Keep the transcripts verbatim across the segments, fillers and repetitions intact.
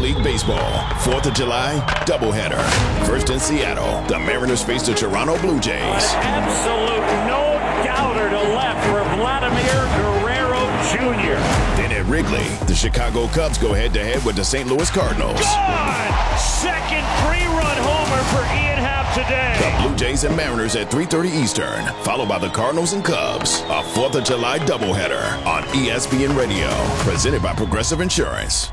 League Baseball, fourth of July doubleheader. First in Seattle, the Mariners face the Toronto Blue Jays. An absolute no-doubter to left for Vladimir Guerrero Junior Then at Wrigley, the Chicago Cubs go head-to-head with the Saint Louis Cardinals. Gone! Second three-run homer for Ian Happ today. The Blue Jays and Mariners at three thirty Eastern, followed by the Cardinals and Cubs. A fourth of July doubleheader on E S P N Radio, presented by Progressive Insurance.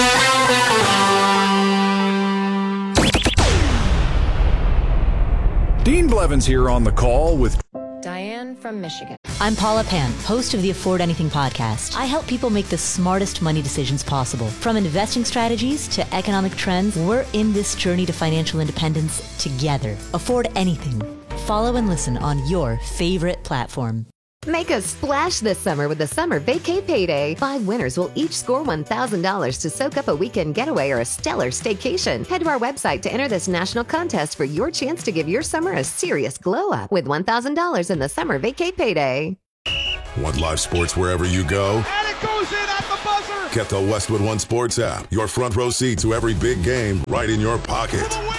Dean Blevins here on the call with Diane from Michigan. I'm Paula Pan, host of the Afford Anything podcast. I help people make the smartest money decisions possible. From investing strategies to economic trends, we're in this journey to financial independence together. Afford Anything. Follow and listen on your favorite platform. Make a splash this summer with the Summer Vacay Payday. Five winners will each score one thousand dollars to soak up a weekend getaway or a stellar staycation. Head to our website to enter this national contest for your chance to give your summer a serious glow-up with one thousand dollars in the Summer Vacay Payday. Want live sports wherever you go? And it goes in at the buzzer! Get the Westwood One Sports app. Your front row seat to every big game right in your pocket. For the win!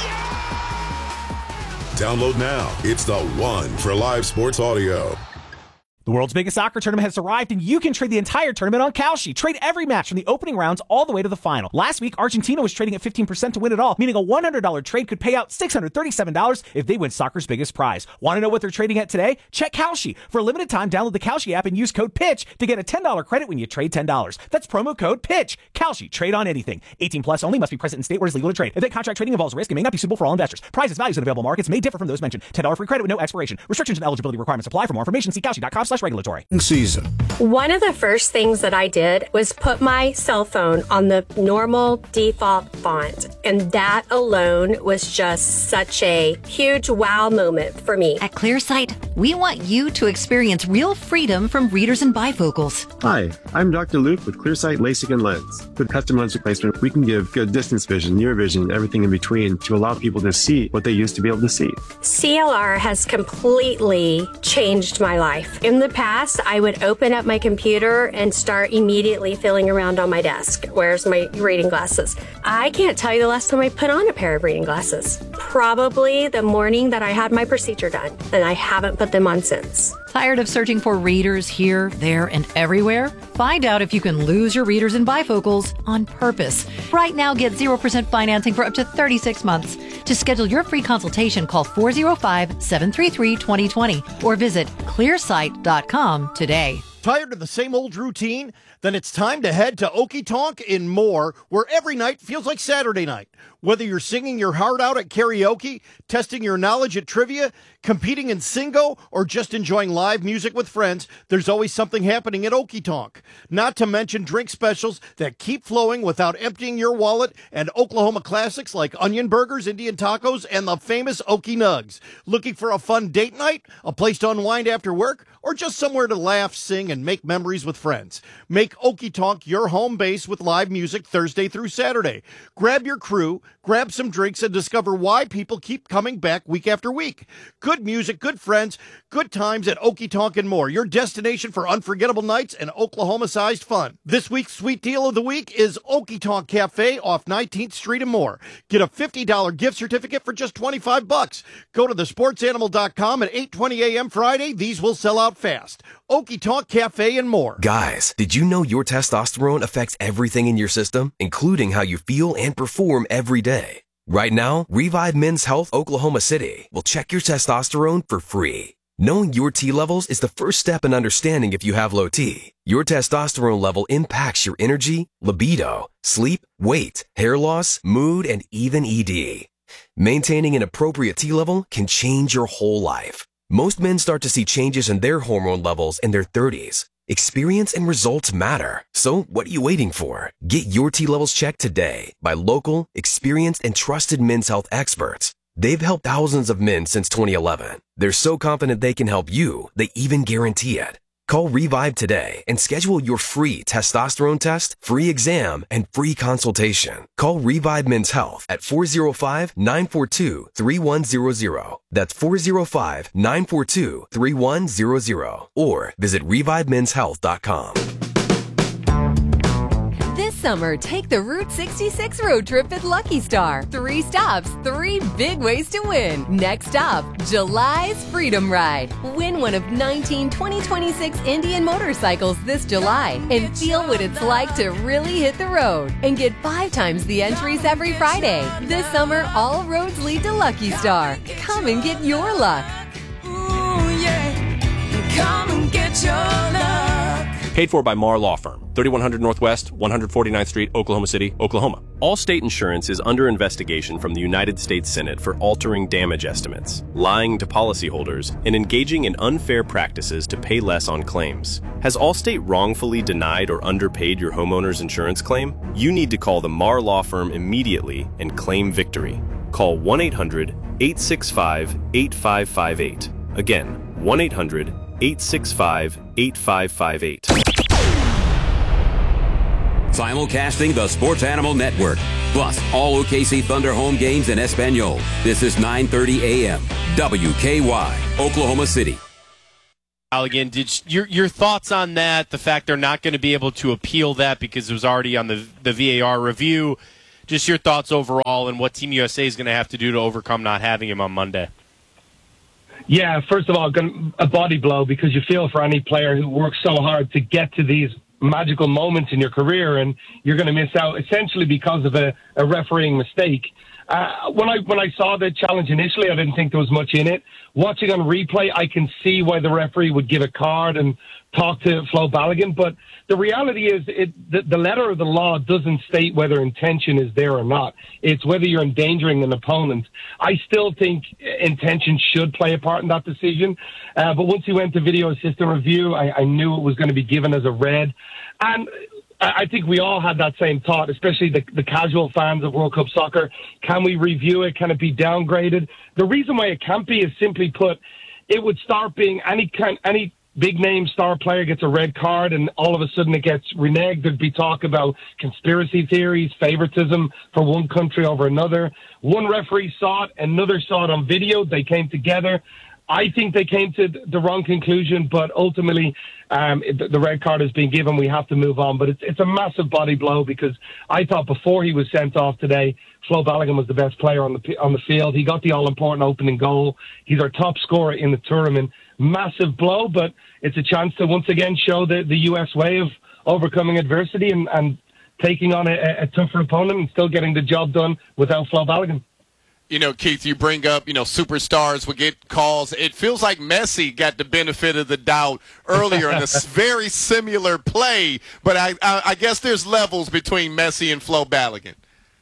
Yeah! Download now. It's the one for live sports audio. The world's biggest soccer tournament has arrived, and you can trade the entire tournament on Kalshi. Trade every match from the opening rounds all the way to the final. Last week, Argentina was trading at fifteen percent to win it all, meaning a one hundred dollars trade could pay out six hundred thirty-seven dollars if they win soccer's biggest prize. Want to know what they're trading at today? Check Kalshi. For a limited time, download the Kalshi app and use code PITCH to get a ten dollars credit when you trade ten dollars. That's promo code PITCH. Kalshi. Trade on anything. eighteen plus only. Must be present in state where it's legal to trade. If that contract trading involves risk, it may not be suitable for all investors. Prices, values, and available markets may differ from those mentioned. ten dollars free credit with no expiration. Restrictions and eligibility requirements apply. For more information, see kalshi.com slash regulatory. season. One of the first things that I did was put my cell phone on the normal default font. And that alone was just such a huge wow moment for me. At ClearSight, we want you to experience real freedom from readers and bifocals. Hi, I'm Doctor Luke with ClearSight LASIK and Lens. With custom lens replacement, we can give good distance vision, near vision, everything in between to allow people to see what they used to be able to see. C L R has completely changed my life. In the past, I would open up my computer and start immediately feeling around on my desk. Where's my reading glasses? I can't tell you the last time I put on a pair of reading glasses. Probably the morning that I had my procedure done, and I haven't put them on since. Tired of searching for readers here, there, and everywhere? Find out if you can lose your readers and bifocals on purpose. Right now, get zero percent financing for up to thirty-six months. To schedule your free consultation, call four oh five, seven three three, two oh two oh or visit clear sight dot com today. Tired of the same old routine? Then it's time to head to Okie Tonk in Moore, where every night feels like Saturday night. Whether you're singing your heart out at karaoke, testing your knowledge at trivia, competing in singo, or just enjoying live music with friends, there's always something happening at Okie Tonk. Not to mention drink specials that keep flowing without emptying your wallet, and Oklahoma classics like onion burgers, Indian tacos, and the famous Okie Nugs. Looking for a fun date night, a place to unwind after work, or just somewhere to laugh, sing, and make memories with friends? Make Okie Tonk your home base with live music Thursday through Saturday. Grab your crew, grab some drinks, and discover why people keep coming back week after week. Good music, good friends, good times at Okie Tonk and More, your destination for unforgettable nights and Oklahoma-sized fun. This week's sweet deal of the week is Okie Tonk Cafe off nineteenth Street and More. Get a fifty dollars gift certificate for just twenty-five bucks. Go to the sports animal dot com at eight twenty a.m. Friday. These will sell out fast. Okie Tonk Cafe and More. Guys, did you know your testosterone affects everything in your system, including how you feel and perform every day? Right now, Revive Men's Health Oklahoma City will check your testosterone for free. Knowing your T levels is the first step in understanding if you have low T. Your testosterone level impacts your energy, libido, sleep, weight, hair loss, mood, and even E D. Maintaining an appropriate T level can change your whole life. Most men start to see changes in their hormone levels in their thirties. Experience and results matter. So what are you waiting for? Get your T levels checked today by local, experienced, and trusted men's health experts. They've helped thousands of men since twenty eleven. They're so confident they can help you, they even guarantee it. Call Revive today and schedule your free testosterone test, free exam, and free consultation. Call Revive Men's Health at four oh five, nine four two, three one zero zero. That's four oh five, nine four two, three one zero zero. Or visit revive men's health dot com. This summer, take the Route sixty-six road trip at Lucky Star. Three stops, three big ways to win. Next stop, July's Freedom Ride. Win one of nineteen twenty twenty-six Indian motorcycles this July and feel what it's like to really hit the road. And get five times the entries every Friday. This summer, all roads lead to Lucky Star. Come and get your luck. Ooh, yeah. Come and get your luck. Paid for by Marr Law Firm, thirty-one hundred Northwest, one forty-ninth Street, Oklahoma City, Oklahoma. Allstate Insurance is under investigation from the United States Senate for altering damage estimates, lying to policyholders, and engaging in unfair practices to pay less on claims. Has Allstate wrongfully denied or underpaid your homeowner's insurance claim? You need to call the Marr Law Firm immediately and claim victory. Call one eight hundred, eight six five, eight five five eight. Again, one eight hundred, eight six five, eight five five eight. Simulcasting the Sports Animal Network, plus all O K C Thunder home games in Espanol. This is nine thirty a.m. W K Y, Oklahoma City. Again, did your your thoughts on that? The fact they're not going to be able to appeal that because it was already on the the V A R review. Just your thoughts overall and what Team U S A is going to have to do to overcome not having him on Monday. Yeah, first of all, a body blow because you feel for any player who works so hard to get to these magical moments in your career, and you're going to miss out essentially because of a, a refereeing mistake. Uh, when I when I saw the challenge initially, I didn't think there was much in it. Watching on replay, I can see why the referee would give a card and talk to Flo Balogun, but the reality is it, the, the letter of the law doesn't state whether intention is there or not. It's whether you're endangering an opponent. I still think intention should play a part in that decision, uh, but once he went to video assistant review, I, I knew it was going to be given as a red. And I think we all had that same thought, especially the, the casual fans of World Cup soccer. Can we review it? Can it be downgraded? The reason why it can't be is simply put, it would start being any kind, any big-name star player gets a red card and all of a sudden it gets reneged. There'd be talk about conspiracy theories, favoritism for one country over another. One referee saw it, another saw it on video. They came together. I think they came to the wrong conclusion, but ultimately um, the red card has been given. We have to move on. But it's it's a massive body blow because I thought before he was sent off today, Flo Balogun was the best player on the on the field. He got the all-important opening goal. He's our top scorer in the tournament. Massive blow, but it's a chance to once again show the, the U S way of overcoming adversity and, and taking on a, a tougher opponent and still getting the job done without Flo Balogun. You know, Keith, you bring up, you know, superstars would get calls. It feels like Messi got the benefit of the doubt earlier in a very similar play, but I, I, I guess there's levels between Messi and Flo Balogun.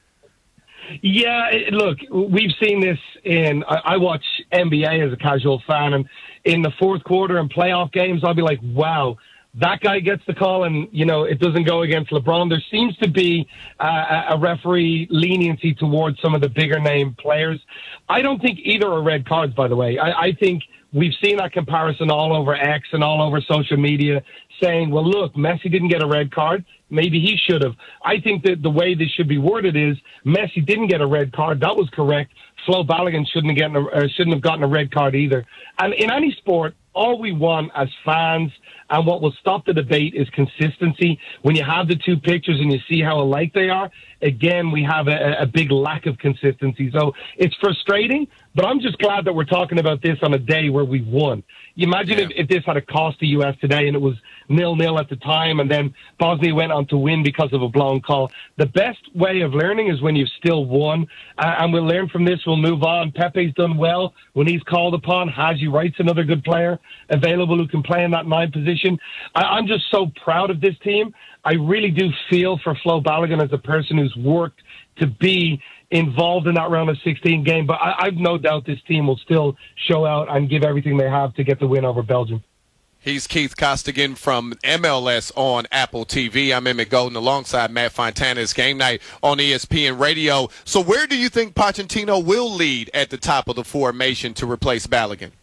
Yeah, it, look, we've seen this in, I, I watch N B A as a casual fan, and in the fourth quarter and playoff games, I'll be like, wow, that guy gets the call and, you know, it doesn't go against LeBron. There seems to be uh, a referee leniency towards some of the bigger name players. I don't think either are red cards, by the way. I, I think we've seen that comparison all over X and all over social media saying, well, look, Messi didn't get a red card. Maybe he should have. I think that the way this should be worded is Messi didn't get a red card. That was correct. Flo Balogun shouldn't have, gotten a, uh, shouldn't have gotten a red card either. And in any sport, all we want as fans and what will stop the debate is consistency. When you have the two pictures and you see how alike they are, again, we have a, a big lack of consistency. So it's frustrating, but I'm just glad that we're talking about this on a day where we won. You imagine yeah. if, if this had a cost the U S today and it was nil-nil at the time and then Bosnia went on to win because of a blown call. The best way of learning is when you've still won, uh, and we'll learn from this. We'll move on. Pepe's done well when he's called upon. Haji Wright's another good player available who can play in that nine position. I, I'm just so proud of this team. I really do feel for Flo Balogun as a person who's worked to be involved in that round of sixteen game, but I, I've no doubt this team will still show out and give everything they have to get the win over Belgium. He's Keith Costigan from M L S on Apple T V. I'm Emmett Golden alongside Matt Fontana. It's Game Night on E S P N Radio. So where do you think Pochettino will lead at the top of the formation to replace Balogun?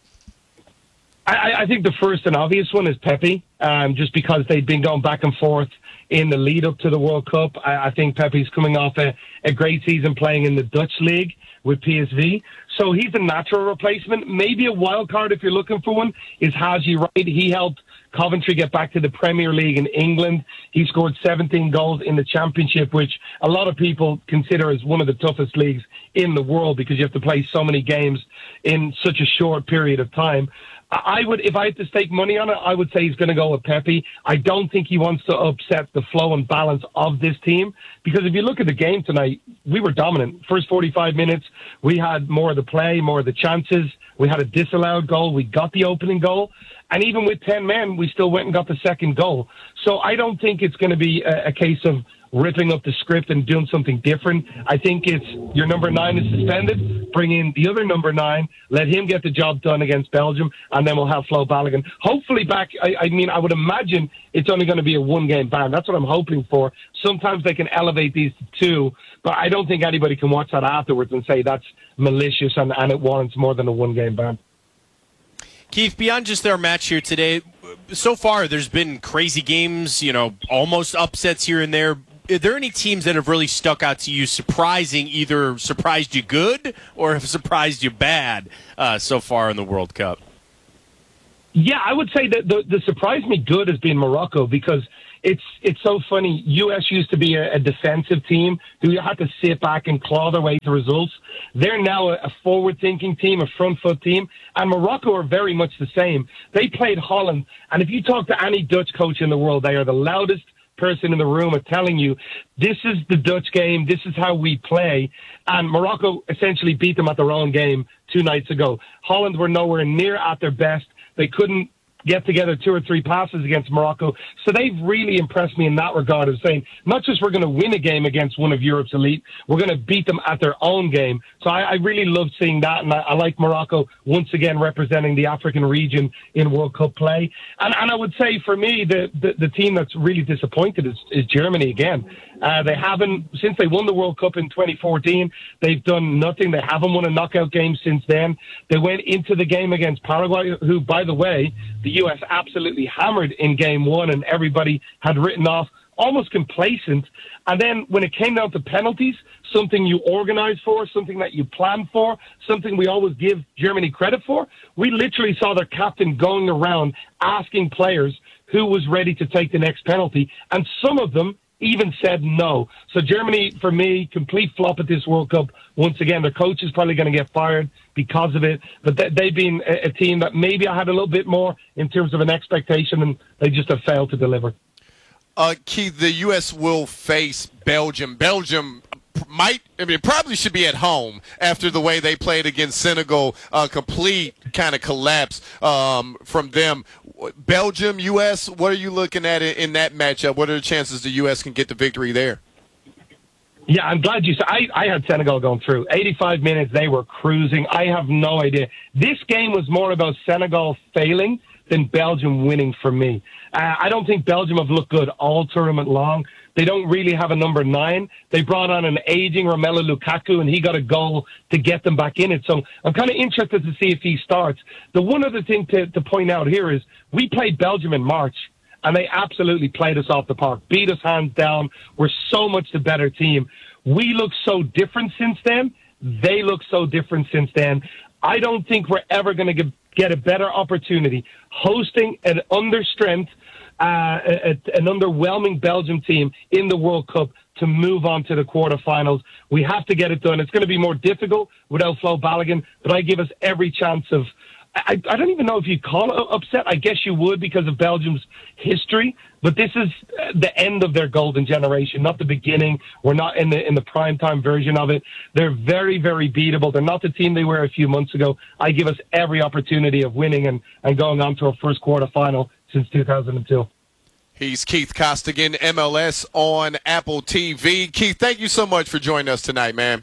I, I think the first and obvious one is Pepe, um, just because they've been going back and forth in the lead up to the World Cup. I, I think Pepe's coming off a, a great season playing in the Dutch league with P S V. So he's a natural replacement. Maybe a wild card if you're looking for one is Haji Wright. He helped Coventry get back to the Premier League in England. He scored seventeen goals in the Championship, which a lot of people consider as one of the toughest leagues in the world because you have to play so many games in such a short period of time. I would, if I had to stake money on it, I would say he's going to go with Pepe. I don't think he wants to upset the flow and balance of this team because if you look at the game tonight, we were dominant. First forty-five minutes, we had more of the play, more of the chances. We had a disallowed goal. We got the opening goal. And even with ten men, we still went and got the second goal. So I don't think it's going to be a, a case of ripping up the script and doing something different. I think it's your number nine is suspended, bring in the other number nine, let him get the job done against Belgium, and then we'll have Flo Balogun hopefully back. I, I mean, I would imagine it's only going to be a one-game ban. That's what I'm hoping for. Sometimes they can elevate these to two, but I don't think anybody can watch that afterwards and say that's malicious and, and it warrants more than a one-game ban. Keith, beyond just their match here today, so far there's been crazy games, you know, almost upsets here and there. Are there any teams that have really stuck out to you, surprising, either surprised you good or have surprised you bad uh, so far in the World Cup? Yeah, I would say that the, the surprised me good has been Morocco because it's it's so funny. U S used to be a, a defensive team who had to sit back and claw their way to results. They're now a, a forward-thinking team, a front-foot team, and Morocco are very much the same. They played Holland, and if you talk to any Dutch coach in the world, they are the loudest person in the room are telling you this is the Dutch game, this is how we play, and Morocco essentially beat them at their own game two nights ago. Holland were nowhere near at their best. They couldn't get together two or three passes against Morocco. So they've really impressed me in that regard of saying, not just we're going to win a game against one of Europe's elite, we're going to beat them at their own game. So I, I really love seeing that, and I, I like Morocco once again representing the African region in World Cup play. And, and I would say for me, the, the, the team that's really disappointed is, is Germany again. Uh, they haven't, since they won the World Cup in twenty fourteen, they've done nothing. They haven't won a knockout game since then. They went into the game against Paraguay, who, by the way, the U S absolutely hammered in game one, and everybody had written off almost complacent. And then when it came down to penalties, something you organized for, something that you planned for, something we always give Germany credit for, we literally saw their captain going around asking players who was ready to take the next penalty, and some of them even said no. So Germany, for me, complete flop at this World Cup. Once again, their coach is probably going to get fired because of it. But they, they've been a, a team that maybe I had a little bit more in terms of an expectation, and they just have failed to deliver. Uh, Keith, the U S will face Belgium. Belgium might, I mean, it probably should be at home after the way they played against Senegal. A complete kind of collapse um, from them. Belgium, U S, what are you looking at in that matchup? What are the chances the U S can get the victory there? Yeah, I'm glad you said. I, I had Senegal going through. eighty-five minutes, they were cruising. I have no idea. This game was more about Senegal failing than Belgium winning for me. Uh, I don't think Belgium have looked good all tournament long. They don't really have a number nine. They brought on an aging Romelu Lukaku, and he got a goal to get them back in it. So I'm kind of interested to see if he starts. The one other thing to, to point out here is we played Belgium in March, and they absolutely played us off the park, beat us hands down. We're so much the better team. We look so different since then. They look so different since then. I don't think we're ever going to get a better opportunity hosting an under-strength, uh, a, an underwhelming Belgium team in the World Cup to move on to the quarterfinals. We have to get it done. It's going to be more difficult without Flo Balogun, but I give us every chance of I, I don't even know if you call it upset. I guess you would because of Belgium's history. But this is the end of their golden generation, not the beginning. We're not in the in the primetime version of it. They're very, very beatable. They're not the team they were a few months ago. I give us every opportunity of winning and, and going on to a first quarterfinal since two thousand two. He's Keith Costigan, M L S on Apple T V. Keith, thank you so much for joining us tonight, man.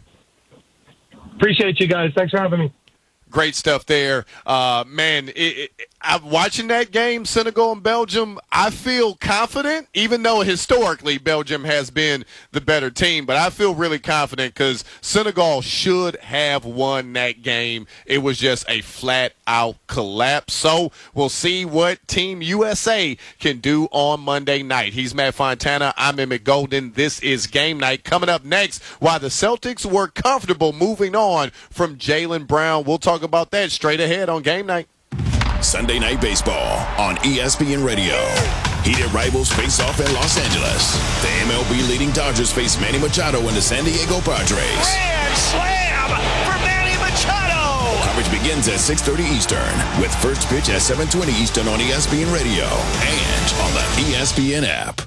Appreciate you guys. Thanks for having me. Great stuff there. Uh, man, it, it, I'm watching that game, Senegal and Belgium. I feel confident, even though historically Belgium has been the better team. But I feel really confident because Senegal should have won that game. It was just a flat-out collapse. So we'll see what Team U S A can do on Monday night. He's Matt Fontana. I'm Emmett Golden. This is Game Night. Coming up next, why the Celtics were comfortable moving on from Jaylen Brown. We'll talk about that straight ahead on Game Night. Sunday Night Baseball on E S P N Radio. Heated rivals face off in Los Angeles. The M L B leading Dodgers face Manny Machado and the San Diego Padres. Grand slam for Manny Machado! Coverage begins at six thirty Eastern with first pitch at seven twenty Eastern on E S P N Radio and on the E S P N app.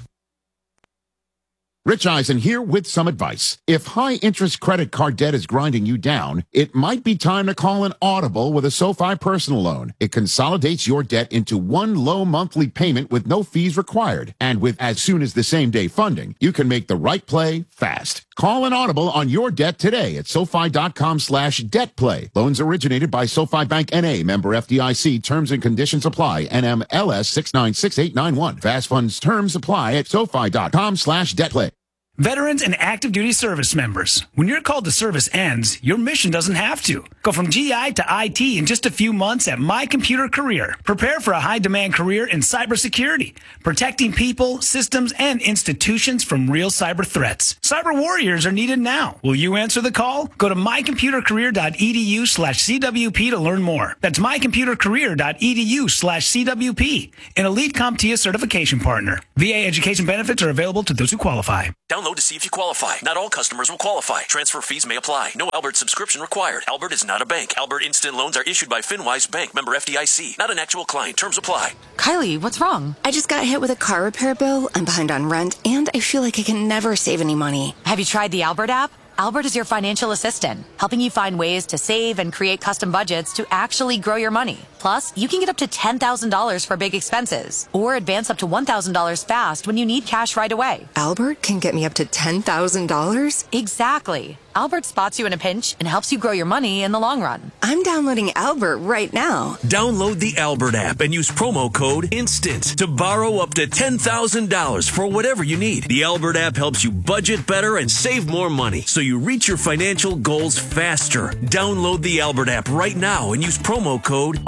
Rich Eisen here with some advice. If high-interest credit card debt is grinding you down, it might be time to call an Audible with a SoFi personal loan. It consolidates your debt into one low monthly payment with no fees required. And with as soon as the same-day funding, you can make the right play fast. Call an Audible on your debt today at SoFi.com slash debt play. Loans originated by SoFi Bank N A, member F D I C. Terms and conditions apply. N M L S six nine six eight nine one. Fast funds terms apply at SoFi.com slash debt play. Veterans and active duty service members, when your call to service ends, your mission doesn't have to. Go from G I to I T in just a few months at My Computer Career. Prepare for a high-demand career in cybersecurity, protecting people, systems, and institutions from real cyber threats. Cyber warriors are needed now. Will you answer the call? Go to mycomputercareer.edu slash CWP to learn more. That's mycomputercareer.edu slash CWP, an elite CompTIA certification partner. V A education benefits are available to those who qualify. Download to see if you qualify. Not all customers will qualify. Transfer fees may apply. No Albert subscription required. Albert is not a bank. Albert Instant Loans are issued by FinWise Bank, member F D I C. Not an actual client. Terms apply. Kylie, what's wrong? I just got hit with a car repair bill. I'm behind on rent, and I feel like I can never save any money. Have you tried the Albert app? Albert is your financial assistant, helping you find ways to save and create custom budgets to actually grow your money. Plus, you can get up to ten thousand dollars for big expenses or advance up to one thousand dollars fast when you need cash right away. Albert can get me up to ten thousand dollars? Exactly. Albert spots you in a pinch and helps you grow your money in the long run. I'm downloading Albert right now. Download the Albert app and use promo code INSTANT to borrow up to ten thousand dollars for whatever you need. The Albert app helps you budget better and save more money so you reach your financial goals faster. Download the Albert app right now and use promo code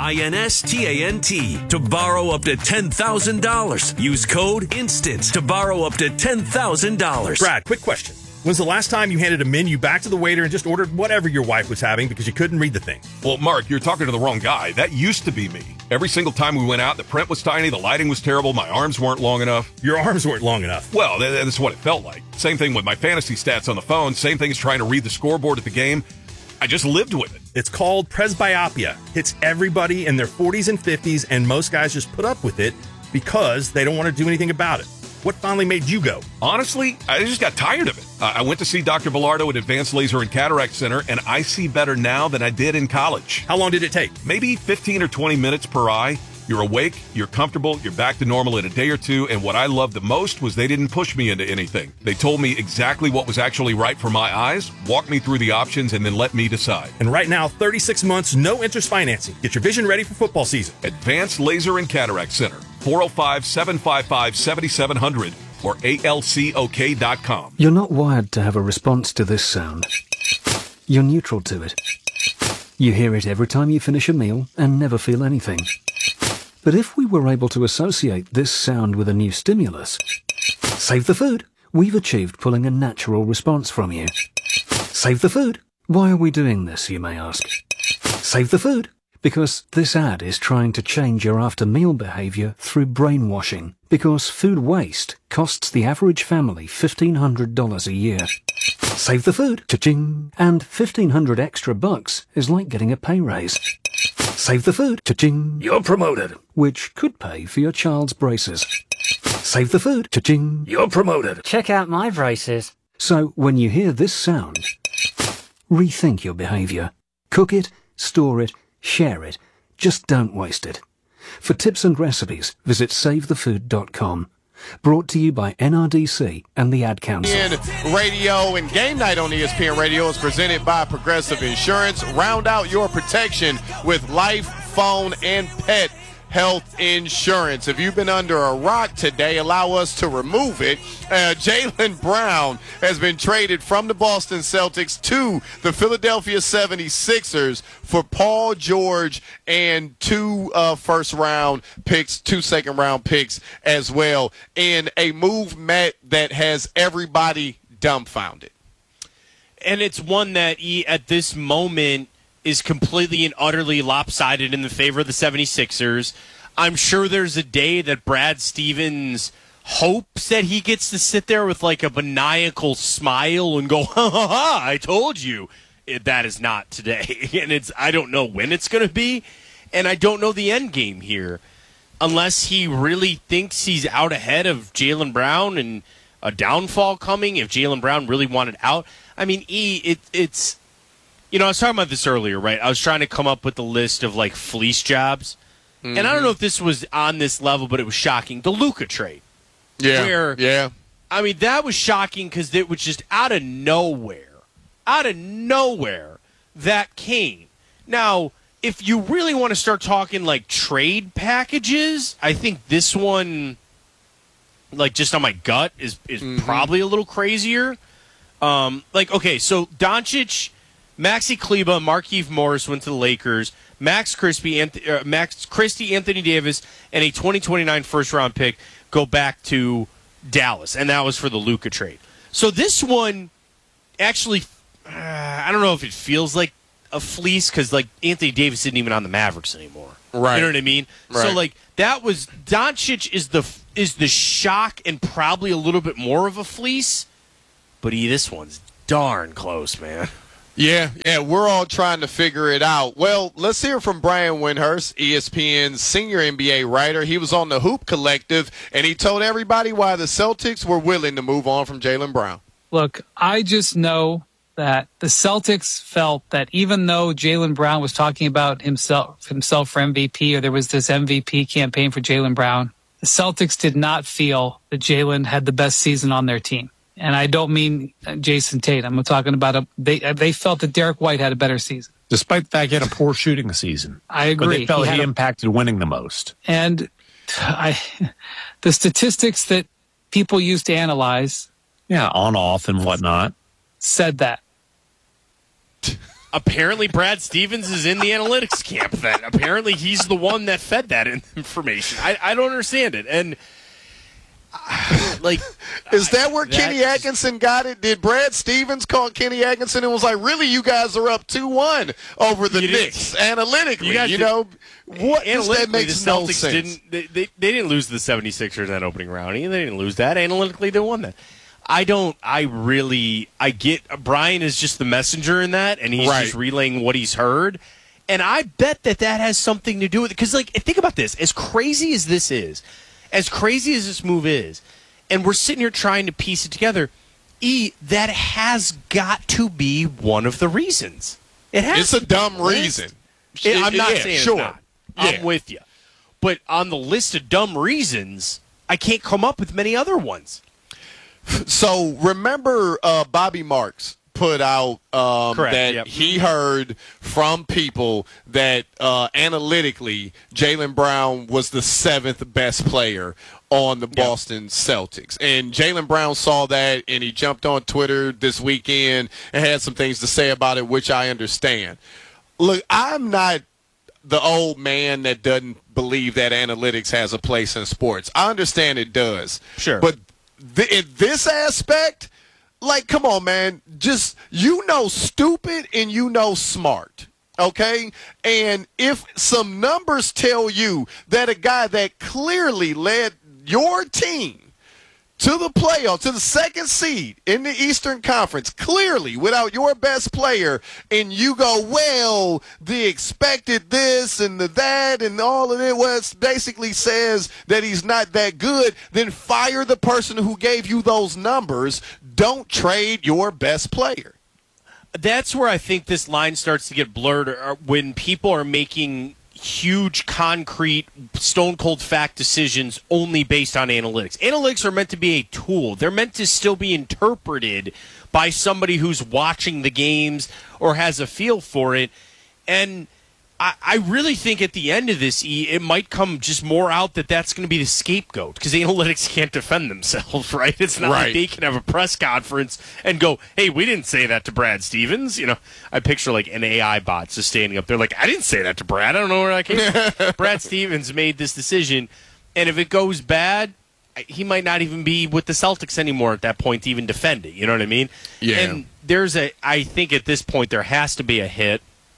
INSTANT to borrow up to ten thousand dollars. Use code INSTANT to borrow up to ten thousand dollars. Brad, quick question. When's the last time you handed a menu back to the waiter and just ordered whatever your wife was having because you couldn't read the thing? Well, Mark, you're talking to the wrong guy. That used to be me. Every single time we went out, the print was tiny, the lighting was terrible, my arms weren't long enough. Your arms weren't long enough? Well, that's what it felt like. Same thing with my fantasy stats on the phone. Same thing as trying to read the scoreboard at the game. I just lived with it. It's called presbyopia. Hits everybody in their forties and fifties, and most guys just put up with it because they don't want to do anything about it. What finally made you go? Honestly, I just got tired of it. Uh, I went to see Doctor Velardo at Advanced Laser and Cataract Center, and I see better now than I did in college. How long did it take? Maybe fifteen or twenty minutes per eye. You're awake, you're comfortable, you're back to normal in a day or two, and what I loved the most was they didn't push me into anything. They told me exactly what was actually right for my eyes, walked me through the options, and then let me decide. And right now, thirty-six months, no interest financing. Get your vision ready for football season. Advanced Laser and Cataract Center, four oh five, seven five five, seven seven zero zero or A L C O K dot com. You're not wired to have a response to this sound. You're neutral to it. You hear it every time you finish a meal and never feel anything. But if we were able to associate this sound with a new stimulus, save the food, we've achieved pulling a natural response from you. Save the food. Why are we doing this, you may ask? Save the food. Because this ad is trying to change your after-meal behavior through brainwashing. Because food waste costs the average family fifteen hundred dollars a year. Save the food. Cha-ching. And fifteen hundred extra bucks is like getting a pay raise. Save the food. Cha-ching. You're promoted. Which could pay for your child's braces. Save the food. Cha-ching. You're promoted. Check out my braces. So when you hear this sound, rethink your behavior. Cook it, store it, share it. Just don't waste it. For tips and recipes, visit save the food dot com. Brought to you by N R D C and the Ad Council. Radio and Game Night on E S P N Radio is presented by Progressive Insurance. Round out your protection with life, phone, and pet health insurance. If you've been under a rock today, allow us to remove it. Uh, Jaylen Brown has been traded from the Boston Celtics to the Philadelphia seventy-sixers for Paul George and two uh, first-round picks, two second-round picks as well, in a move, Matt, that has everybody dumbfounded. And it's one that, at this moment, is completely and utterly lopsided in the favor of the seventy-sixers. I'm sure there's a day that Brad Stevens hopes that he gets to sit there with like a maniacal smile and go, ha ha ha, I told you. It, that is not today. And it's I don't know when it's going to be, and I don't know the end game here. Unless he really thinks he's out ahead of Jaylen Brown and a downfall coming, if Jaylen Brown really wanted out. I mean, E, it, it's, you know, I was talking about this earlier, right? I was trying to come up with a list of, like, fleece jobs. Mm-hmm. And I don't know if this was on this level, but it was shocking. The Luka trade. Yeah, where, yeah. I mean, that was shocking because it was just out of nowhere. Out of nowhere, that came. Now, if you really want to start talking like trade packages, I think this one, like just on my gut, is is mm-hmm. probably a little crazier. Um, like, okay, so Doncic, Maxi Kleber, Markieff Morris went to the Lakers. Max Christie, uh, Max Christie, Anthony Davis, and a twenty twenty-nine first round pick go back to Dallas, and that was for the Luka trade. So this one actually. Uh, I don't know if it feels like a fleece because, like, Anthony Davis isn't even on the Mavericks anymore. Right. You know what I mean? Right. So, like, that was Doncic is the is the shock and probably a little bit more of a fleece, but he, this one's darn close, man. Yeah, yeah, we're all trying to figure it out. Well, let's hear from Brian Windhurst, E S P N's senior N B A writer. He was on the Hoop Collective, and he told everybody why the Celtics were willing to move on from Jaylen Brown. Look, I just know that the Celtics felt that even though Jaylen Brown was talking about himself himself for M V P, or there was this M V P campaign for Jaylen Brown, the Celtics did not feel that Jaylen had the best season on their team. And I don't mean Jason Tatum. I'm talking about a, they they felt that Derek White had a better season. Despite the fact he had a poor shooting season. I agree. But they felt he, he a, impacted winning the most. And I, the statistics that people use to analyze. Yeah, on, off, and whatnot. Said that. Apparently, Brad Stevens is in the analytics camp then. Apparently, he's the one that fed that information. I, I don't understand it. And, uh, like... Is that where that, Kenny Atkinson got it? Did Brad Stevens call Kenny Atkinson and was like, really, you guys are up two one over the Knicks analytically? You, you know, what does that makes the no Celtics sense. Didn't, they, they, they didn't lose the seventy-sixers in that opening round. They didn't lose that. Analytically, they won that. I don't, I really, I get, Brian is just the messenger in that, and he's right. just relaying what he's heard. And I bet that that has something to do with it. Because, like, think about this. As crazy as this is, as crazy as this move is, and we're sitting here trying to piece it together, E, that has got to be one of the reasons. It has. It's a dumb reason. It, I'm not yeah, saying sure. it's not. I'm yeah. with you. But on the list of dumb reasons, I can't come up with many other ones. So remember uh, Bobby Marks put out um, Correct, that yep. he heard from people that uh, analytically Jaylen Brown was the seventh best player on the Boston yep. Celtics. And Jaylen Brown saw that, and he jumped on Twitter this weekend and had some things to say about it, which I understand. Look, I'm not the old man that doesn't believe that analytics has a place in sports. I understand it does. Sure. But th- in this aspect, like, come on, man. Just, you know stupid and you know smart, okay? And if some numbers tell you that a guy that clearly led your team to the playoff, to the second seed in the Eastern Conference, clearly without your best player, and you go, well, the expected this and the that and all of it was basically says that he's not that good, then fire the person who gave you those numbers. Don't trade your best player. That's where I think this line starts to get blurred, or when people are making huge, concrete, stone-cold fact decisions only based on analytics. Analytics are meant to be a tool. They're meant to still be interpreted by somebody who's watching the games or has a feel for it. And I, I really think at the end of this, E, it might come just more out that that's going to be the scapegoat, because analytics can't defend themselves, right? It's not right. like they can have a press conference and go, hey, we didn't say that to Brad Stevens. You know, I picture like an A I bot just standing up there like, I didn't say that to Brad. I don't know where that came from. Brad Stevens made this decision, and if it goes bad, he might not even be with the Celtics anymore at that point to even defend it. You know what I mean? Yeah. And there's a, I think at this point there has to be a hit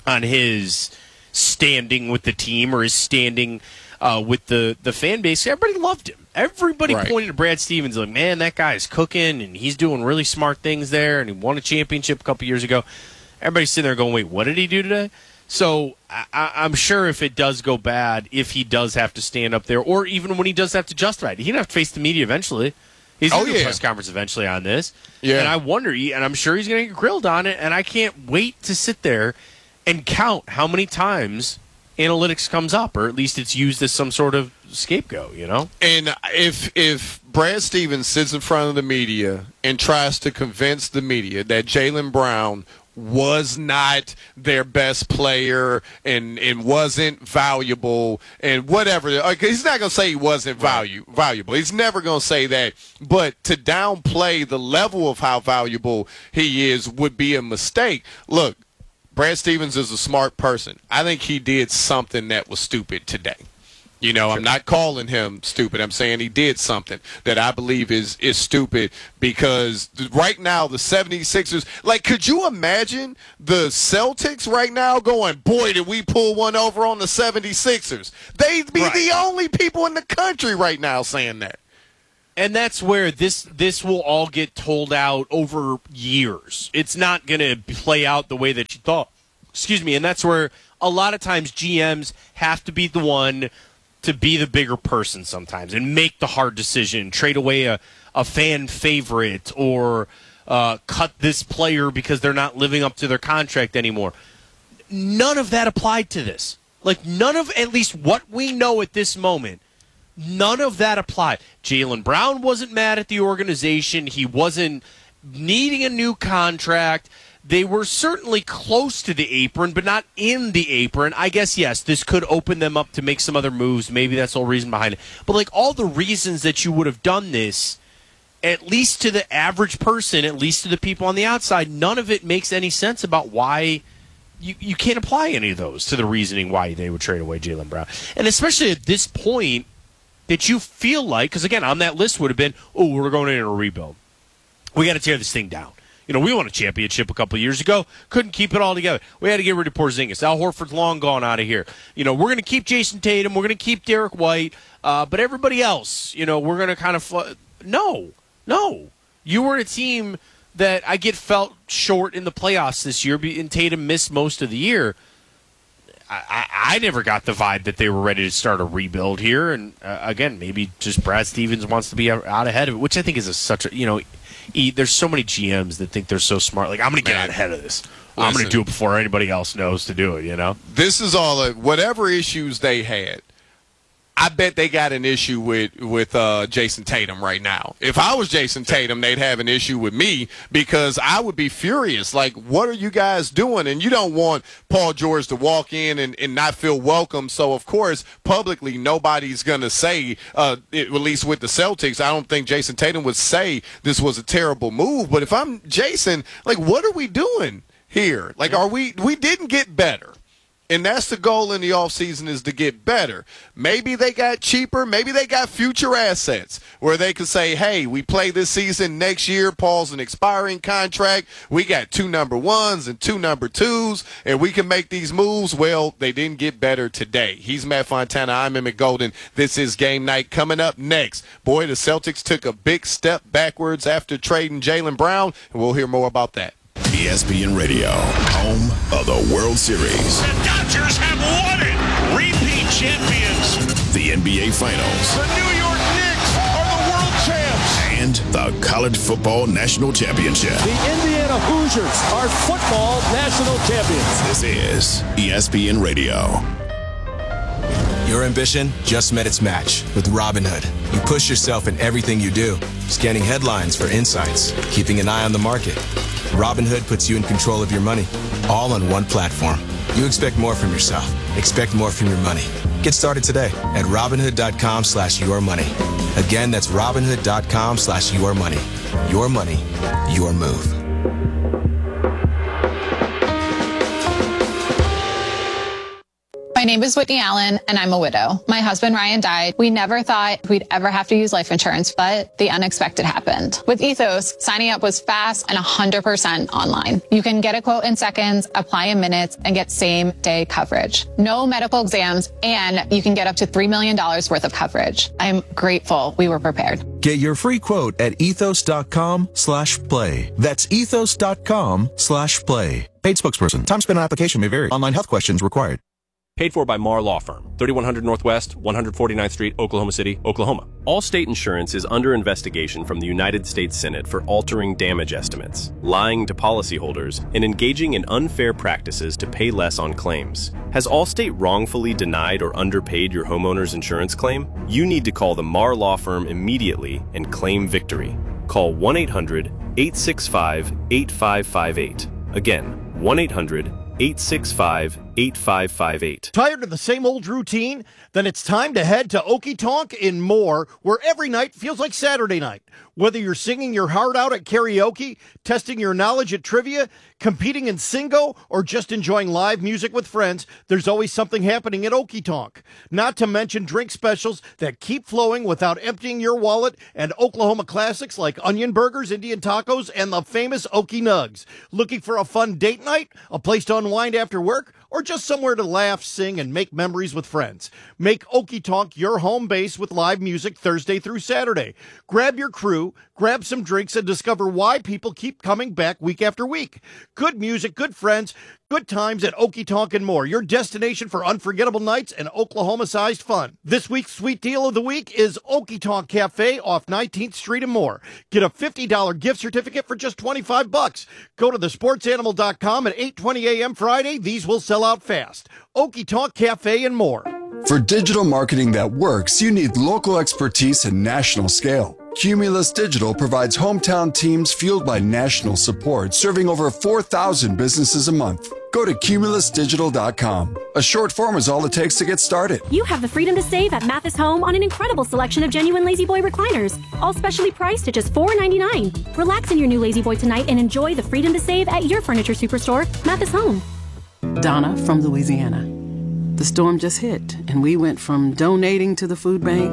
on his standing with the team or his standing uh, with the, the fan base. Everybody loved him. Everybody Right. pointed to Brad Stevens like, man, that guy's cooking, and he's doing really smart things there, and he won a championship a couple years ago. Everybody's sitting there going, wait, what did he do today? So I, I'm sure if it does go bad, if he does have to stand up there, or even when he does have to justify it, he's going to have to face the media eventually. He's going to Oh, do a yeah. press conference eventually on this. Yeah. And I wonder, and I'm sure he's going to get grilled on it, and I can't wait to sit there and count how many times analytics comes up, or at least it's used as some sort of scapegoat, you know? And if if Brad Stevens sits in front of the media and tries to convince the media that Jaylen Brown was not their best player and, and wasn't valuable and whatever, like, he's not going to say he wasn't value, valuable. He's never going to say that. But to downplay the level of how valuable he is would be a mistake. Look, Brad Stevens is a smart person. I think he did something that was stupid today. You know, I'm not calling him stupid. I'm saying he did something that I believe is is stupid because right now the seventy-sixers, like, could you imagine the Celtics right now going, boy, did we pull one over on the seventy-sixers? They'd be Right. the only people in the country right now saying that. And that's where this this will all get told out over years. It's not going to play out the way that you thought. Excuse me. And that's where a lot of times G Ms have to be the one to be the bigger person sometimes and make the hard decision, trade away a, a fan favorite or uh, cut this player because they're not living up to their contract anymore. None of that applied to this. Like, none of, at least what we know at this moment, none of that applied. Jaylen Brown wasn't mad at the organization. He wasn't needing a new contract. They were certainly close to the apron, but not in the apron. I guess, yes, this could open them up to make some other moves. Maybe that's the whole reason behind it. But, like, all the reasons that you would have done this, at least to the average person, at least to the people on the outside, none of it makes any sense about why you, you can't apply any of those to the reasoning why they would trade away Jaylen Brown. And especially at this point that you feel like, because, again, on that list would have been, oh, we're going in a rebuild. We got to tear this thing down. You know, we won a championship a couple of years ago. Couldn't keep it all together. We had to get rid of Porzingis. Al Horford's long gone out of here. You know, we're going to keep Jason Tatum. We're going to keep Derek White. Uh, but everybody else, you know, we're going to kind of fl- – no, no. You were a team that I get felt short in the playoffs this year, and Tatum missed most of the year. I, I, I never got the vibe that they were ready to start a rebuild here. And, uh, again, maybe just Brad Stevens wants to be out, out ahead of it, which I think is a, such a – you know – there's so many G Ms that think they're so smart. Like, I'm going to get out ahead of this. I'm going to do it before anybody else knows to do it, you know? This is all a, whatever issues they had. I bet they got an issue with with uh, Jason Tatum right now. If I was Jason Tatum, they'd have an issue with me because I would be furious. Like, what are you guys doing? And you don't want Paul George to walk in and, and not feel welcome. So, of course, publicly, nobody's going to say, uh, it, at least with the Celtics, I don't think Jason Tatum would say this was a terrible move. But if I'm Jason, like, what are we doing here? Like, are we – we didn't get better. And that's the goal in the offseason, is to get better. Maybe they got cheaper. Maybe they got future assets where they could say, hey, we play this season next year. Paul's an expiring contract. We got two number ones and two number twos, and we can make these moves. Well, they didn't get better today. He's Matt Fontana. I'm Emmett Golden. This is Game Night. Coming up next, boy, the Celtics took a big step backwards after trading Jaylen Brown, and we'll hear more about that. E S P N Radio, home of the World Series. The Dodgers have won it! Repeat champions! The N B A Finals. The New York Knicks are the world champs! And the College Football National Championship. The Indiana Hoosiers are football national champions. This is E S P N Radio. Your ambition just met its match with Robinhood. You push yourself in everything you do, scanning headlines for insights, keeping an eye on the market. Robinhood puts you in control of your money, all on one platform. You expect more from yourself. Expect more from your money. Get started today at Robinhood.com slash your money. Again, that's Robinhood.com slash your money. Your money, your move. My name is Whitney Allen, and I'm a widow. My husband, Ryan, died. We never thought we'd ever have to use life insurance, but the unexpected happened. With Ethos, signing up was fast and one hundred percent online. You can get a quote in seconds, apply in minutes, and get same-day coverage. No medical exams, and you can get up to three million dollars worth of coverage. I'm grateful we were prepared. Get your free quote at ethos.com slash play. That's ethos.com slash play. Paid spokesperson. Time spent on application may vary. Online health questions required. Paid for by Marr Law Firm, thirty-one hundred Northwest, one forty-ninth Street, Oklahoma City, Oklahoma. Allstate Insurance is under investigation from the United States Senate for altering damage estimates, lying to policyholders, and engaging in unfair practices to pay less on claims. Has Allstate wrongfully denied or underpaid your homeowner's insurance claim? You need to call the Marr Law Firm immediately and claim victory. Call one eight hundred, eight six five, eight five five eight. Again, one eight hundred, eight six five, eight five five eight. Tired of the same old routine? Then it's time to head to Okie Tonk in Moore, where every night feels like Saturday night. Whether you're singing your heart out at karaoke, testing your knowledge at trivia, competing in singo, or just enjoying live music with friends, there's always something happening at Okie Tonk. Not to mention drink specials that keep flowing without emptying your wallet, and Oklahoma classics like onion burgers, Indian tacos, and the famous Okie Nugs. Looking for a fun date night, a place to unwind after work, or just somewhere to laugh, sing, and make memories with friends? Make Okie Tonk your home base with live music Thursday through Saturday. Grab your crew, grab some drinks, and discover why people keep coming back week after week. Good music, good friends, good times at Okie Tonk and More, your destination for unforgettable nights and Oklahoma-sized fun. This week's sweet deal of the week is Okie Tonk Cafe off nineteenth Street and More. Get a fifty dollars gift certificate for just twenty-five bucks. Go to the sports animal dot com at eight twenty a.m. Friday. These will sell out fast. Okie Tonk Cafe and More. For digital marketing that works, you need local expertise and national scale. Cumulus Digital provides hometown teams fueled by national support, serving over four thousand businesses a month. Go to cumulus digital dot com. A short form is all it takes to get started. You have the freedom to save at Mathis Home on an incredible selection of genuine La-Z-Boy recliners, all specially priced at just four ninety-nine. Relax in your new La-Z-Boy tonight and enjoy the freedom to save at your furniture superstore, Mathis Home. Donna from Louisiana. The storm just hit, and we went from donating to the food bank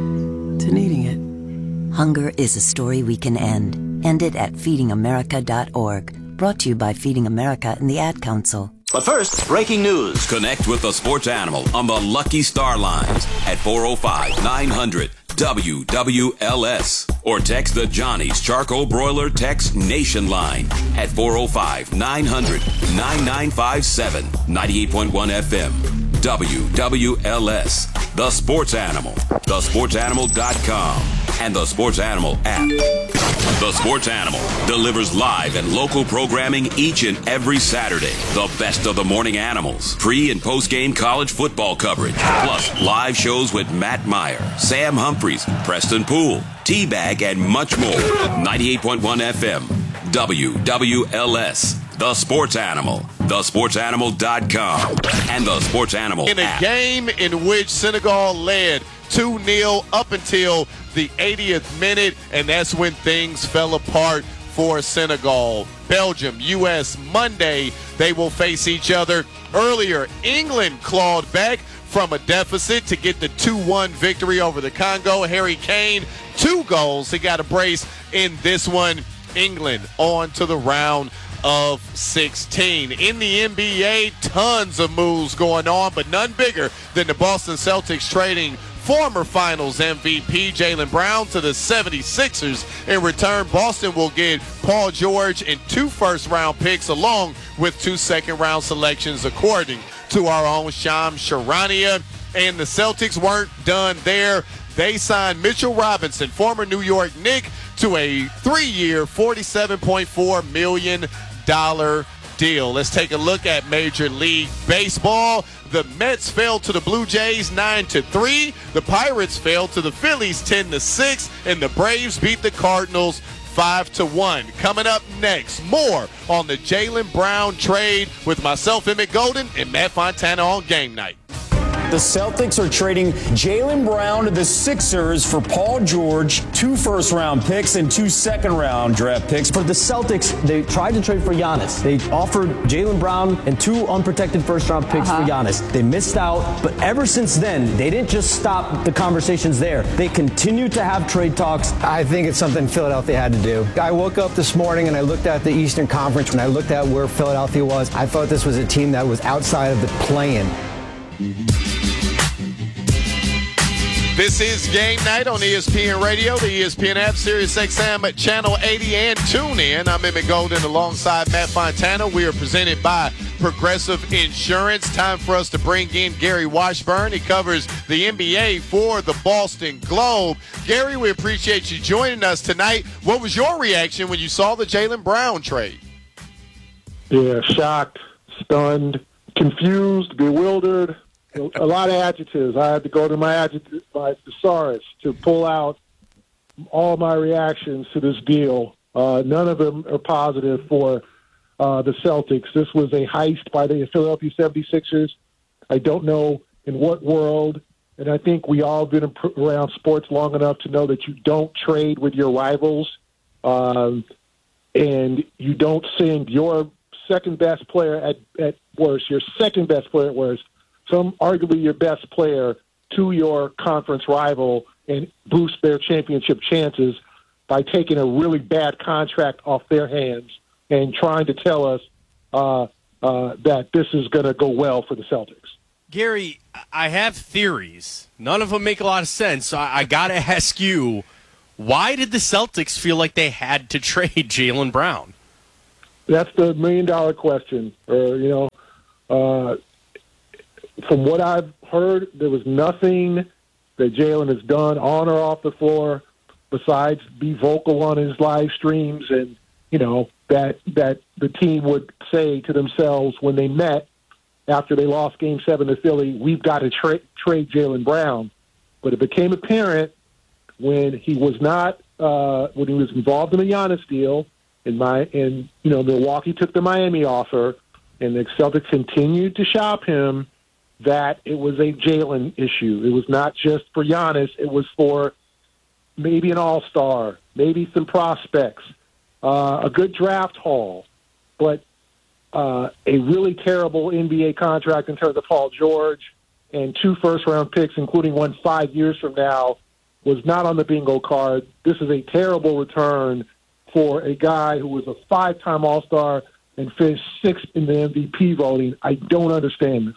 to needing it. Hunger is a story we can end. End it at feeding america dot org. Brought to you by Feeding America and the Ad Council. But first, breaking news. Connect with the sports animal on the Lucky Star lines at four oh five, nine hundred, W W L S. Or text the Johnny's Charcoal Broiler Text Nation line at four oh five, nine hundred, nine nine five seven. ninety-eight point one F M. W W L S. The Sports Animal. the sports animal dot com. And the Sports Animal app. The Sports Animal delivers live and local programming each and every Saturday. The best of the morning animals, pre- and post-game college football coverage, plus live shows with Matt Meyer, Sam Humphreys, Preston Poole, T-Bag, and much more. ninety-eight point one F M, W W L S, The Sports Animal, the sports animal dot com, and the Sports Animal in a app. game in which Senegal led two nil up until the eightieth minute, and that's when things fell apart for Senegal. Belgium, U S Monday, they will face each other. Earlier, England clawed back from a deficit to get the two one victory over the Congo. Harry Kane, two goals. He got a brace in this one. England on to the round of sixteen. In the N B A, tons of moves going on, but none bigger than the Boston Celtics trading former Finals M V P Jaylen Brown to the seventy-sixers. In return, Boston will get Paul George and two first-round picks along with two second-round selections, according to our own Shams Charania. And the Celtics weren't done there. They signed Mitchell Robinson, former New York Knick, to a three-year, forty-seven point four million dollars deal. Let's take a look at Major League Baseball. The Mets fell to the Blue Jays nine to three. The Pirates fell to the Phillies ten to six. And the Braves beat the Cardinals five to one. Coming up next, more on the Jaylen Brown trade with myself, Emmett Golden, and Matt Fontana on Game Night. The Celtics are trading Jaylen Brown to the Sixers for Paul George, two first-round picks and two second-round draft picks. For the Celtics, they tried to trade for Giannis. They offered Jaylen Brown and two unprotected first-round picks uh-huh. for Giannis. They missed out, but ever since then, they didn't just stop the conversations there. They continued to have trade talks. I think it's something Philadelphia had to do. I woke up this morning and I looked at the Eastern Conference. When I looked at where Philadelphia was, I thought this was a team that was outside of the play-in. This is Game Night on E S P N Radio, the E S P N app, Sirius X M at Channel eighty, and tune in. I'm Emmett Golden alongside Matt Fontana. We are presented by Progressive Insurance. Time for us to bring in Gary Washburn. He covers the N B A for the Boston Globe. Gary, we appreciate you joining us tonight. What was your reaction when you saw the Jaylen Brown trade? Yeah, shocked, stunned, confused, bewildered. A lot of adjectives. I had to go to my adjective, my thesaurus to pull out all my reactions to this deal. Uh, none of them are positive for uh, the Celtics. This was a heist by the Philadelphia seventy-sixers. I don't know in what world, and I think we all been around sports long enough to know that you don't trade with your rivals, um, and you don't send your second best player at, at worst, your second best player at worst, some arguably your best player to your conference rival and boost their championship chances by taking a really bad contract off their hands and trying to tell us uh, uh, that this is going to go well for the Celtics. Gary, I have theories. None of them make a lot of sense. So I, I got to ask you, why did the Celtics feel like they had to trade Jaylen Brown? That's the million-dollar question. Or, you know, uh, from what I've heard, there was nothing that Jaylen has done on or off the floor besides be vocal on his live streams and, you know, that that the team would say to themselves when they met after they lost Game seven to Philly, we've got to tra- trade Jaylen Brown. But it became apparent when he was not uh, when he was involved in the Giannis deal, and my and you know Milwaukee took the Miami offer, and the Celtics continued to shop him, that it was a Jaylen issue. It was not just for Giannis. It was for maybe an all-star, maybe some prospects, uh, a good draft haul, but uh, a really terrible N B A contract in terms of Paul George and two first-round picks, including one five years from now, was not on the bingo card. This is a terrible return for a guy who was a five-time All-Star and finished sixth in the M V P voting. I don't understand this.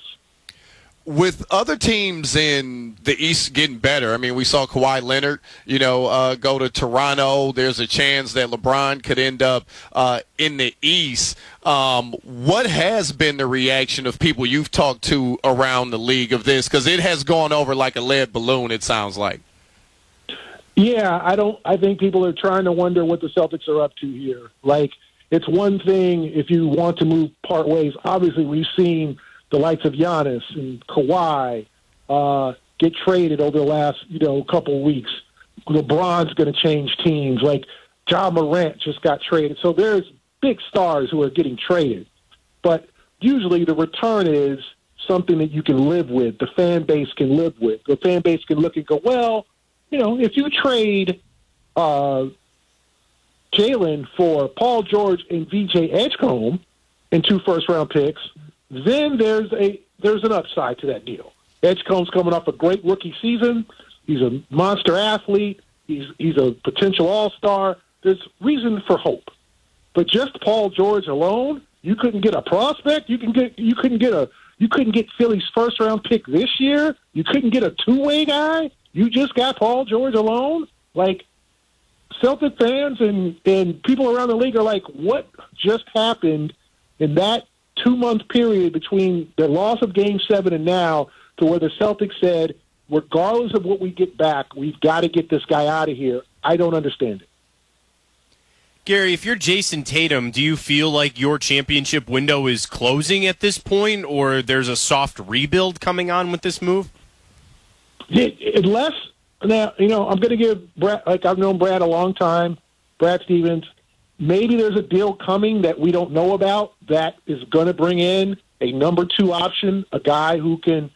With other teams in the East getting better, I mean, we saw Kawhi Leonard, you know, uh, go to Toronto. There's a chance that LeBron could end up uh, in the East. Um, what has been the reaction of people you've talked to around the league of this? Because it has gone over like a lead balloon, it sounds like. Yeah, I don't. I think people are trying to wonder what the Celtics are up to here. Like, it's one thing if you want to move part ways. Obviously, we've seen the likes of Giannis and Kawhi uh, get traded over the last, you know, couple of weeks. LeBron's going to change teams. Like, Ja Morant just got traded. So there's big stars who are getting traded. But usually the return is something that you can live with, the fan base can live with. The fan base can look and go, well, you know, if you trade uh, Jaylen for Paul George and V J Edgecombe and two first-round picks, then there's a there's an upside to that deal. Edgecombe's coming off a great rookie season. He's a monster athlete. He's he's a potential all-star. There's reason for hope. But just Paul George alone, you couldn't get a prospect. You can get you couldn't get a you couldn't get Philly's first-round pick this year. You couldn't get a two-way guy. You just got Paul George alone. Like, Celtic fans and and people around the league are like, what just happened in that two-month period between the loss of Game seven and now to where the Celtics said, regardless of what we get back, we've got to get this guy out of here? I don't understand it. Gary, if you're Jason Tatum, do you feel like your championship window is closing at this point, or there's a soft rebuild coming on with this move? It, unless, now, you know, I'm going to give Brad, like I've known Brad a long time, Brad Stevens, maybe there's a deal coming that we don't know about that is going to bring in a number two option, a guy who can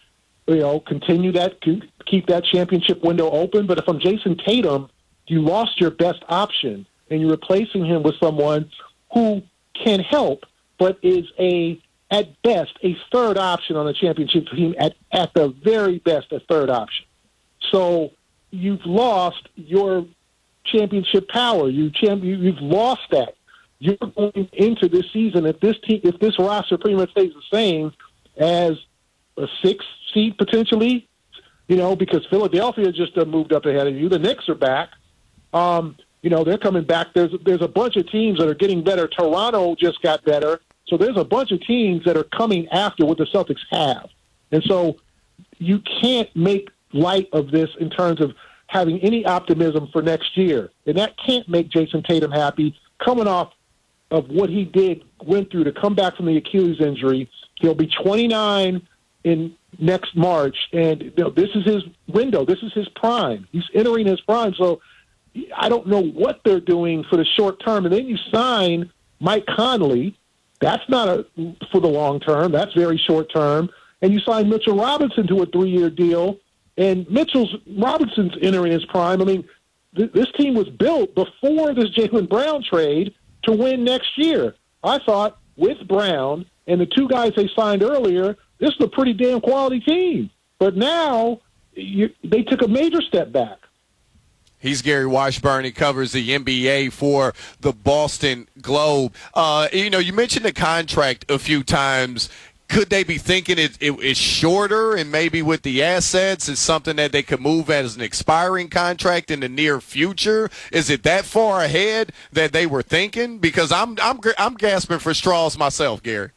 you know, continue that, keep that championship window open. But if I'm Jason Tatum, you lost your best option, and you're replacing him with someone who can help, but is a, at best, a third option on a championship team, at, at the very best, a third option. So you've lost your championship power. You champ, you've lost that. You're going into this season, if this team, if this roster pretty much stays the same as a six seed potentially, you know, because Philadelphia just uh, moved up ahead of you. The Knicks are back. Um, you know, they're coming back. There's there's a bunch of teams that are getting better. Toronto just got better. So there's a bunch of teams that are coming after what the Celtics have. And so you can't make light of this in terms of having any optimism for next year. And that can't make Jason Tatum happy coming off of what he did, went through to come back from the Achilles injury. He'll be twenty-nine in next March, and you know, this is his window. This is his prime. He's entering his prime. So I don't know what they're doing for the short term. And then you sign Mike Conley. That's not a, for the long term. That's very short term. And you sign Mitchell Robinson to a three-year deal, and Mitchell's Robinson's entering his prime. I mean, th- this team was built before this Jaylen Brown trade to win next year. I thought with Brown and the two guys they signed earlier, this is a pretty damn quality team. But now you, they took a major step back. He's Gary Washburn. He covers the N B A for the Boston Globe. Uh, you know, you mentioned the contract a few times. Could they be thinking it, it, it's shorter, and maybe with the assets, it's something that they could move as an expiring contract in the near future? Is it that far ahead that they were thinking? Because I'm I'm I'm gasping for straws myself, Gary.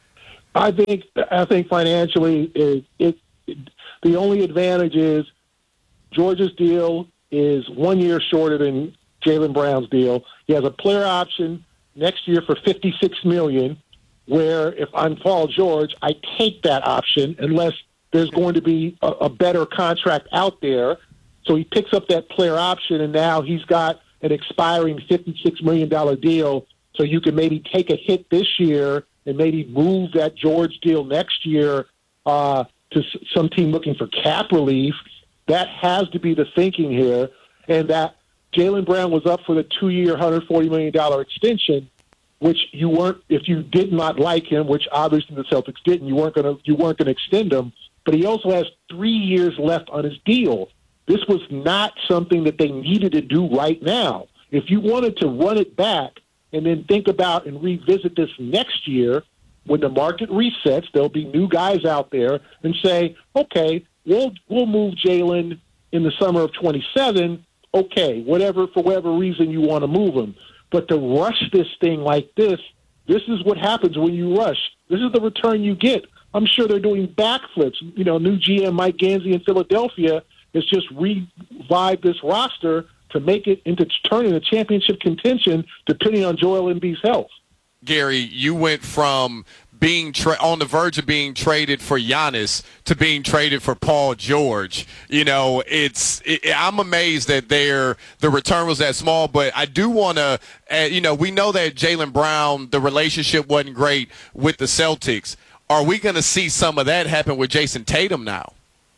I think I think financially, it, it, it the only advantage is George's deal is one year shorter than Jaylen Brown's deal. He has a player option next year for fifty-six million dollars. Where if I'm Paul George, I take that option unless there's going to be a, a better contract out there. So he picks up that player option, and now he's got an expiring fifty-six million dollars deal. So you can maybe take a hit this year and maybe move that George deal next year uh, to s- some team looking for cap relief. That has to be the thinking here. And that Jaylen Brown was up for the two-year, one hundred forty million dollars extension, which you weren't, if you did not like him, which obviously the Celtics didn't, you weren't going to, you weren't going to extend him. But he also has three years left on his deal. This was not something that they needed to do right now. If you wanted to run it back and then think about and revisit this next year, when the market resets, there'll be new guys out there and say, okay, we'll we'll move Jaylen in the summer of twenty-seven. Okay, whatever, for whatever reason you want to move him. But to rush this thing like this, this is what happens when you rush. This is the return you get. I'm sure they're doing backflips. You know, new G M Mike Gansey in Philadelphia has just revived this roster to make it into turning a championship contention, depending on Joel Embiid's health. Gary, you went from being tra- on the verge of being traded for Giannis to being traded for Paul George. You know, it's it, I'm amazed that their the return was that small, but I do want to, uh, you know, we know that Jaylen Brown, the relationship wasn't great with the Celtics. Are we going to see some of that happen with Jason Tatum now?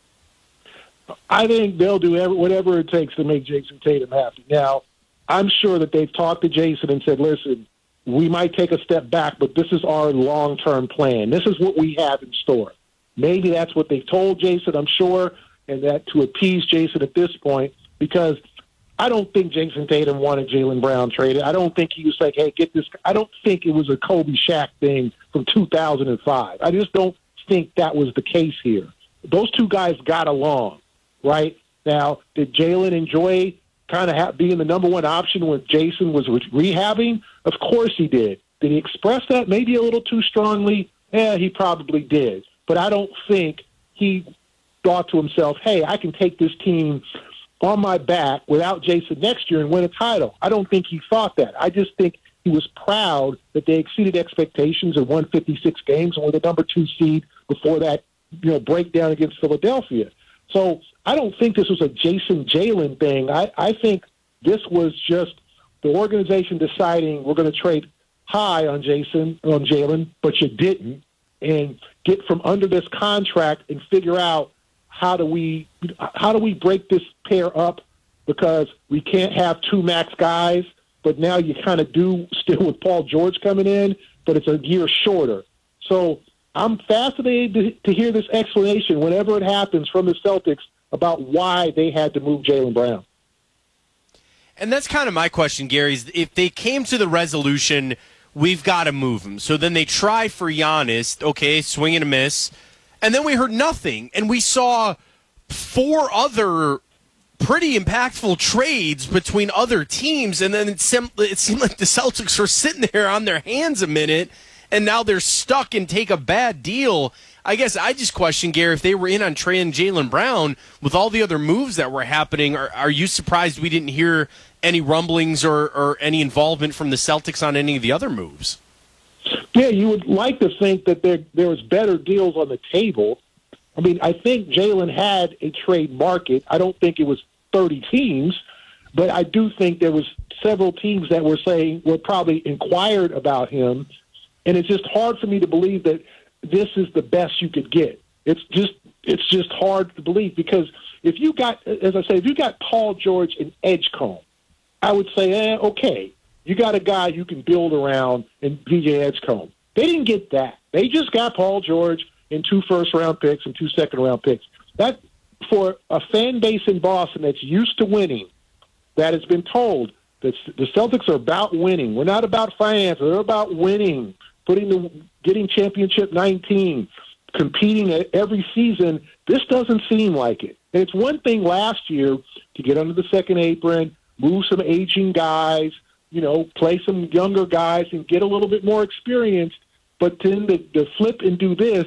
I think they'll do every, whatever it takes to make Jason Tatum happy. Now, I'm sure that they've talked to Jason and said, listen, we might take a step back, but this is our long-term plan. This is what we have in store. Maybe that's what they've told Jason, I'm sure, and that to appease Jason at this point, because I don't think Jason Tatum wanted Jaylen Brown traded. I don't think he was like, hey, get this. I don't think it was a Kobe Shaq thing from two thousand five. I just don't think that was the case here. Those two guys got along, right? Now, did Jaylen enjoy kind of ha- being the number one option when Jason was re- rehabbing? Of course he did. Did he express that maybe a little too strongly? Yeah, he probably did. But I don't think he thought to himself, hey, I can take this team on my back without Jason next year and win a title. I don't think he thought that. I just think he was proud that they exceeded expectations and won fifty-six games and were the number two seed before that, you know, breakdown against Philadelphia. So I don't think this was a Jason Jaylen thing. I, I think this was just the organization deciding we're going to trade high on Jason, on Jaylen, but you didn't, and get from under this contract and figure out how do we how do we break this pair up because we can't have two max guys, but now you kind of do still with Paul George coming in, but it's a year shorter. So I'm fascinated to, to hear this explanation whenever it happens from the Celtics about why they had to move Jaylen Brown. And that's kind of my question, Gary, is if they came to the resolution, we've got to move him. So then they try for Giannis, okay, swing and a miss, and then we heard nothing. And we saw four other pretty impactful trades between other teams, and then it seemed, it seemed like the Celtics were sitting there on their hands a minute, and now they're stuck and take a bad deal. I guess I just question, Gary, if they were in on Trey and Jaylen Brown with all the other moves that were happening, are, are you surprised we didn't hear any rumblings or, or any involvement from the Celtics on any of the other moves? Yeah, you would like to think that there there was better deals on the table. I mean, I think Jaylen had a trade market. I don't think it was thirty teams, but I do think there was several teams that were saying were probably inquired about him, and it's just hard for me to believe that this is the best you could get. It's just it's just hard to believe because if you got, as I say, if you got Paul George and Edgecombe, I would say, eh, okay, you got a guy you can build around in V J Edgecombe. They didn't get that. They just got Paul George and two first-round picks and two second-round picks. That, for a fan base in Boston that's used to winning, that has been told that the Celtics are about winning. We're not about finance. They're about winning, putting the getting championship nineteen, competing at every season. This doesn't seem like it. And it's one thing last year to get under the second apron, move some aging guys, you know, play some younger guys and get a little bit more experience. But then to, to flip and do this